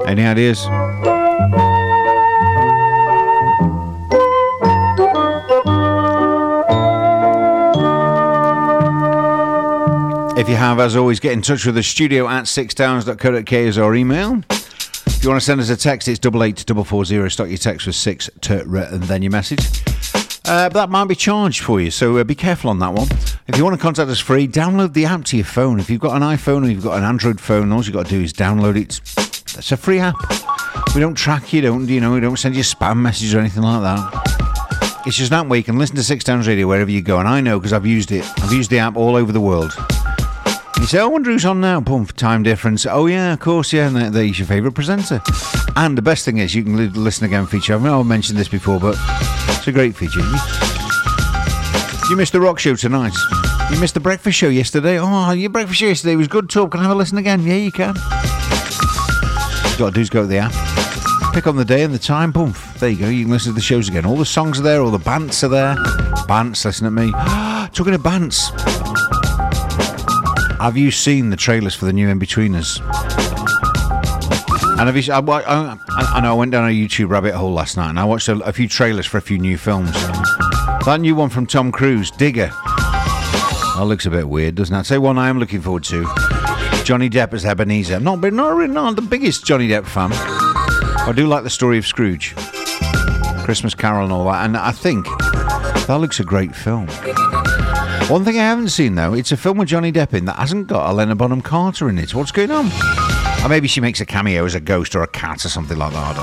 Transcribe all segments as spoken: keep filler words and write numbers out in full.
Any ideas? If you have, as always, get in touch with the studio at six towns dot co dot uk is our email. If you want to send us a text, it's double eight double four zero. Start your text with six to and then your message. Uh, but that might be charged for you, so uh, be careful on that one. If you want to contact us free, download the app to your phone. If you've got an iPhone or you've got an Android phone, all you've got to do is download it. It's a free app. We don't track you, don't you know? We don't send you spam messages or anything like that. It's just an app where you can listen to Six Towns Radio wherever you go, and I know because I've used it. I've used the app all over the world. You say, oh, I wonder who's on now. Boom, time difference. Oh, yeah, of course, yeah, and they're your favourite presenter. And the best thing is you can listen again feature. I know I've mentioned this before, but it's a great feature. You missed the rock show tonight. You missed the breakfast show yesterday. Oh, your breakfast show yesterday was good, Talk. Can I have a listen again? Yeah, you can. All you've got to do is go to the app, pick on the day and the time, boom, there you go. You can listen to the shows again. All the songs are there, all the bants are there. Bants, listen at me. Talking of bants. Have you seen the trailers for the new In-Betweeners? And have you? I, I, I know I went down a YouTube rabbit hole last night and I watched a, a few trailers for a few new films. That new one from Tom Cruise, Digger. That looks a bit weird, doesn't it? Say one I am looking forward to. Johnny Depp as Ebenezer. Not, not, not the biggest Johnny Depp fan. I do like the story of Scrooge, Christmas Carol and all that. And I think that looks a great film. One thing I haven't seen, though, it's a film with Johnny Depp in that hasn't got Helena Bonham Carter in it. What's going on? Or maybe she makes a cameo as a ghost or a cat or something like that.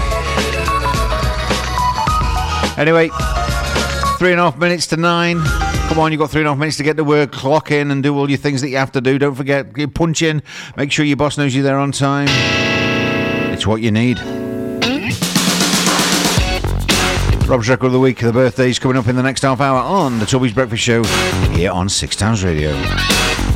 I don't know. Anyway, three and a half minutes to nine. Come on, you've got three and a half minutes to get to work, clock in and do all your things that you have to do. Don't forget, you punch in. Make sure your boss knows you're there on time. It's what you need. Rob's Record of the Week, the birthday's coming up in the next half hour on the Toby's Breakfast Show here on Six Towns Radio.